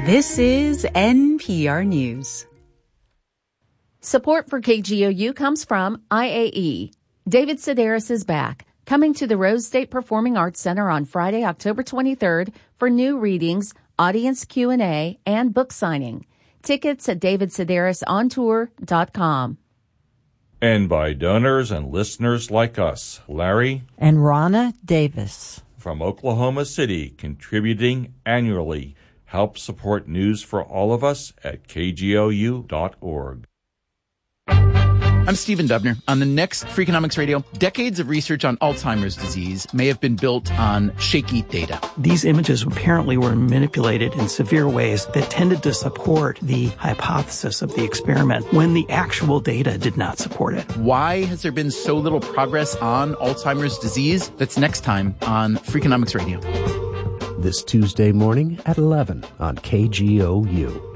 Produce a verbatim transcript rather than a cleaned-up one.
This is N P R News. Support for K G O U comes from I A E. David Sedaris is back, coming to the Rose State Performing Arts Center on Friday, October twenty-third for new readings, audience Q and A, and book signing. Tickets at david sedaris on tour dot com. And by donors and listeners like us, Larry and Ronna Davis from Oklahoma City, contributing annually. Help support News for All of Us at K G O U dot org. I'm Stephen Dubner. On the next Freakonomics Radio, decades of research on Alzheimer's disease may have been built on shaky data. These images apparently were manipulated in severe ways that tended to support the hypothesis of the experiment when the actual data did not support it. Why has there been so little progress on Alzheimer's disease? That's next time on Freakonomics Radio. This Tuesday morning at eleven on K G O U.